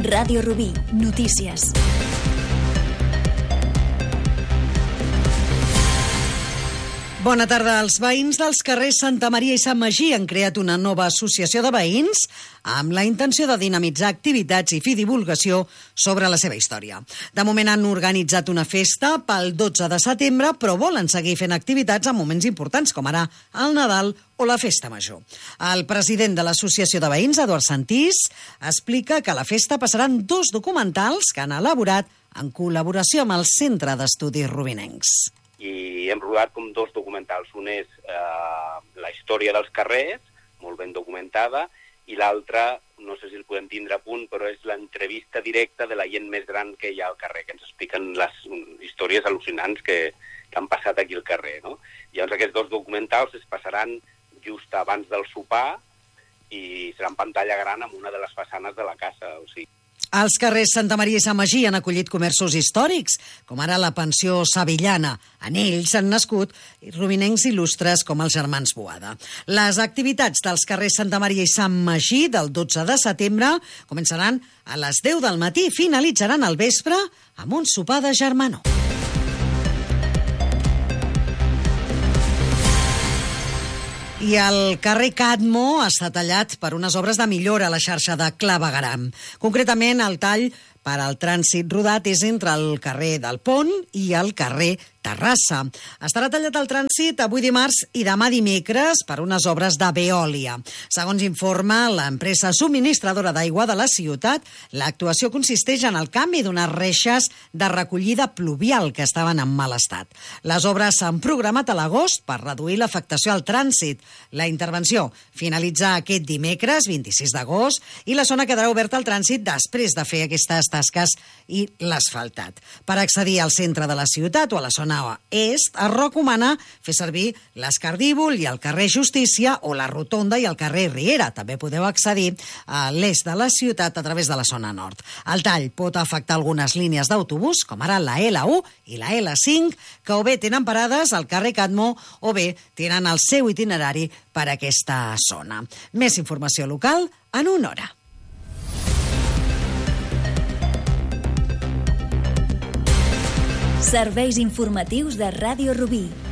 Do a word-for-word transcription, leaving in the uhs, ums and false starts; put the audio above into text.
Ràdio Rubí. Notícies. Bona tarda. Els veïns dels carrers Santa Maria i Sant Magí han creat una nova associació de veïns amb la intenció de dinamitzar activitats i fer divulgació sobre la seva història. De moment han organitzat una festa pel dotze de setembre, però volen seguir fent activitats en moments importants, com ara el Nadal o la Festa Major. El president de l'Associació de Veïns, Eduard Santís, explica que a la festa passaran dos documentals que han elaborat en col·laboració amb el Centre d'Estudis Rubinencs. I hem rodat com dos documentals. Un és eh, la història dels carrers, molt ben documentada, i l'altre, no sé si el podem tindre a punt, però és l'entrevista directa de la gent més gran que hi ha al carrer, que ens expliquen les històries al·lucinants que, que han passat aquí al carrer, no? Llavors aquests dos documentals es passaran just abans del sopar i serà en pantalla gran amb una de les façanes de la casa, o sigui. Els carrers Santa Maria i Sant Magí han acollit comerços històrics, com ara la pensió Sevillana. En ells han nascut rubinencs il·lustres com els germans Boada. Les activitats dels carrers Santa Maria i Sant Magí del dotze de setembre començaran a les deu del matí i finalitzaran al vespre amb un sopar de germanor. I el carrer Cadmo està tallat per unes obres de millora a la xarxa de clavegueram. Concretament, el tall per al trànsit rodat és entre el carrer del Pont i el carrer Terrassa. Estarà tallat el trànsit avui dimarts i demà dimecres per unes obres de Veolia. Segons informa l'empresa subministradora d'aigua de la ciutat, l'actuació consisteix en el canvi d'unes reixes de recollida pluvial que estaven en mal estat. Les obres s'han programat a l'agost per reduir l'afectació al trànsit. La intervenció finalitza aquest dimecres, vint-i-sis d'agost, i la zona quedarà oberta al trànsit després de fer aquestes tasques i l'asfaltat. Per accedir al centre de la ciutat o a la zona est, es recomana fer servir l'Escardívol i el carrer Justícia o la Rotonda i el carrer Riera. També podeu accedir a l'est de la ciutat a través de la zona nord. El tall pot afectar algunes línies d'autobús, com ara la L u i la L cinc, que o bé tenen parades al carrer Cadmo o bé tenen el seu itinerari per aquesta zona. Més informació local en una hora. Serveis informatius de Ràdio Rubí.